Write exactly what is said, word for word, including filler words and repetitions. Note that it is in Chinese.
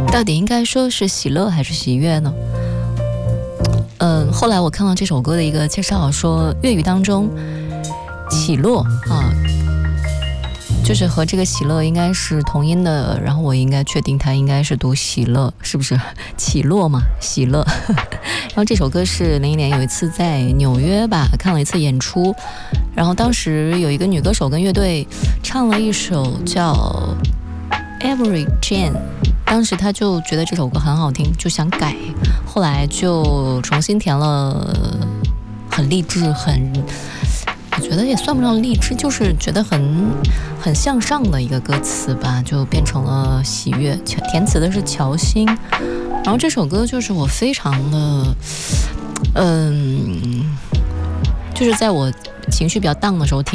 到底应该说是喜乐还是喜悦呢？嗯，后来我看到这首歌的一个介绍说，粤语当中起落啊，就是和这个喜乐应该是同音的，然后我应该确定它应该是读喜乐，是不是起落嘛，喜乐。然后这首歌是零一年有一次在纽约吧看了一次演出，然后当时有一个女歌手跟乐队唱了一首叫 Every Jane， 当时他就觉得这首歌很好听，就想改，后来就重新填了，很励志，很我觉得也算不上励志，就是觉得很很向上的一个歌词吧，就变成了喜悦。填词的是乔欣，然后这首歌就是我非常的，嗯，就是在我情绪比较荡的时候听。